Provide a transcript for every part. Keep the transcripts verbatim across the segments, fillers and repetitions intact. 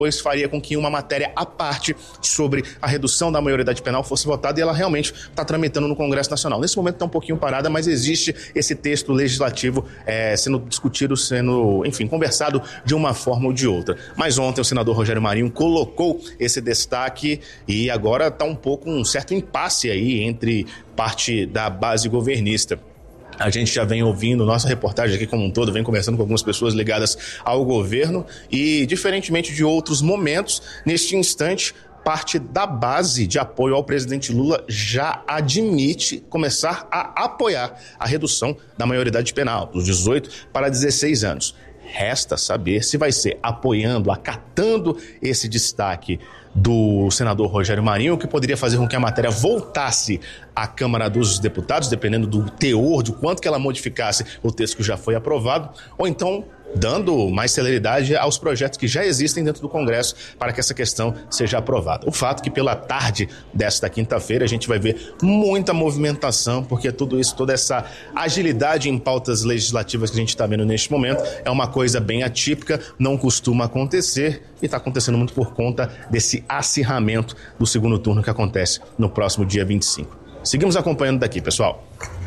Pois faria com que uma matéria à parte sobre a redução da maioridade penal fosse votada e ela realmente está tramitando no Congresso Nacional. Nesse momento está um pouquinho parada, mas existe esse texto legislativo é, sendo discutido, sendo, enfim, conversado de uma forma ou de outra. Mas ontem o senador Rogério Marinho colocou esse destaque e agora está um pouco um certo impasse aí entre parte da base governista. A gente já vem ouvindo, nossa reportagem aqui como um todo, vem conversando com algumas pessoas ligadas ao governo e, diferentemente de outros momentos, neste instante, parte da base de apoio ao presidente Lula já admite começar a apoiar a redução da maioridade penal, dos dezoito para dezesseis anos. Resta saber se vai ser apoiando, acatando esse destaque do senador Rogério Marinho, que poderia fazer com que a matéria voltasse à Câmara dos Deputados, dependendo do teor, de quanto que ela modificasse o texto que já foi aprovado, ou então dando mais celeridade aos projetos que já existem dentro do Congresso para que essa questão seja aprovada. O fato é que pela tarde desta quinta-feira a gente vai ver muita movimentação, porque tudo isso, toda essa agilidade em pautas legislativas que a gente está vendo neste momento é uma coisa bem atípica, não costuma acontecer e está acontecendo muito por conta desse acirramento do segundo turno que acontece no próximo dia vinte e cinco. Seguimos acompanhando daqui, pessoal.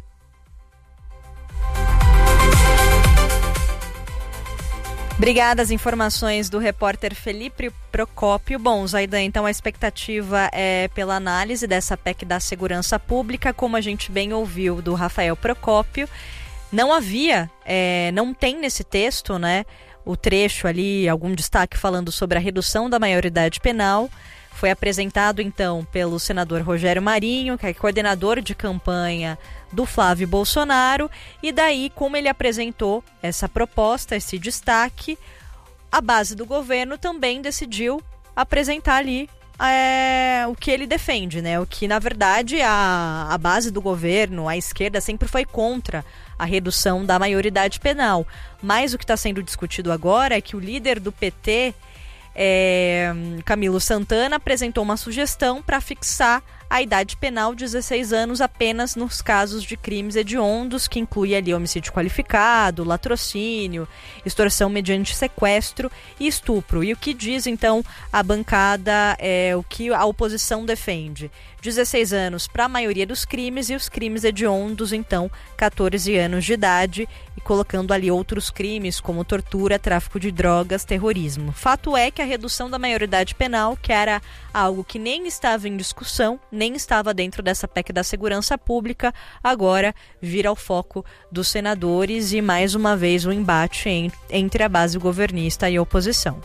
Obrigada, as informações do repórter Felipe Procópio. Bom, Zaidan, então a expectativa é pela análise dessa P E C da segurança pública, como a gente bem ouviu do Rafael Procópio. Não havia, é, não tem nesse texto, né, o trecho ali, algum destaque falando sobre a redução da maioridade penal. Foi apresentado, então, pelo senador Rogério Marinho, que é coordenador de campanha do Flávio Bolsonaro, e daí, como ele apresentou essa proposta, esse destaque, a base do governo também decidiu apresentar ali é, o que ele defende, né? O que, na verdade, a, a base do governo, a esquerda, sempre foi contra a redução da maioridade penal. Mas o que está sendo discutido agora é que o líder do P T, É, Camilo Santana, apresentou uma sugestão para fixar a idade penal de dezesseis anos apenas nos casos de crimes hediondos, que inclui ali homicídio qualificado, latrocínio, extorsão mediante sequestro e estupro. E o que diz então a bancada, é, o que a oposição defende? dezesseis anos para a maioria dos crimes e os crimes hediondos, então, catorze anos de idade, e colocando ali outros crimes como tortura, tráfico de drogas, terrorismo. Fato é que a redução da maioridade penal, que era algo que nem estava em discussão, nem estava dentro dessa P E C da segurança pública, agora vira o foco dos senadores e, mais uma vez, o embate entre a base governista e a oposição.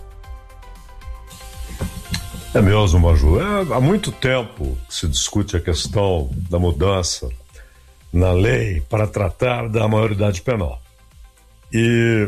É mesmo, Maju. É, há muito tempo se discute a questão da mudança na lei para tratar da maioridade penal. E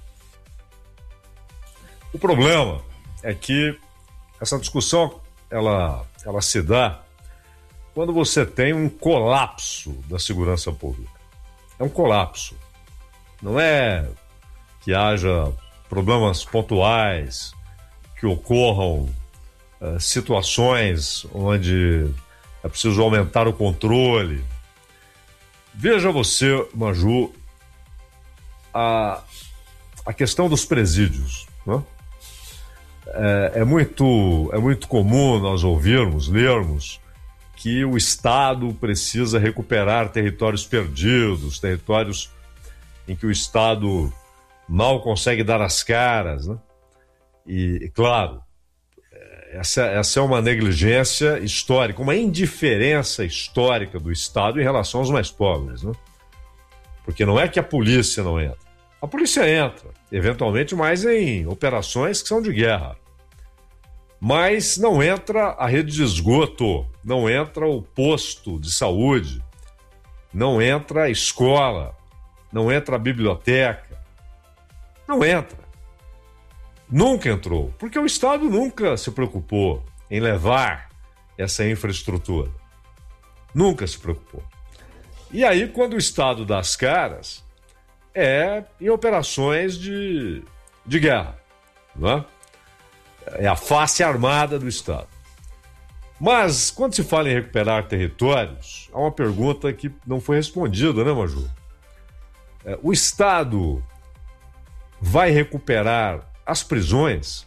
o problema é que essa discussão ela, ela se dá quando você tem um colapso da segurança pública. É um colapso. Não é que haja problemas pontuais, que ocorram Uh, situações onde é preciso aumentar o controle. Veja você, Maju, a, a questão dos presídios, né? É, é, muito, é muito comum nós ouvirmos, lermos, que o Estado precisa recuperar territórios perdidos, territórios em que o Estado mal consegue dar as caras, né? E, claro, Essa, essa é uma negligência histórica, uma indiferença histórica do Estado em relação aos mais pobres, né? Porque não é que a polícia não entra. A polícia entra, eventualmente mais em operações que são de guerra. Mas não entra a rede de esgoto, não entra o posto de saúde, não entra a escola, não entra a biblioteca, não entra. Nunca entrou, porque o Estado nunca se preocupou em levar essa infraestrutura. Nunca se preocupou. E aí, quando o Estado dá as caras, é em operações de, de guerra, não é? É a face armada do Estado. Mas, quando se fala em recuperar territórios, há uma pergunta que não foi respondida, né, Maju? É, o Estado vai recuperar as prisões?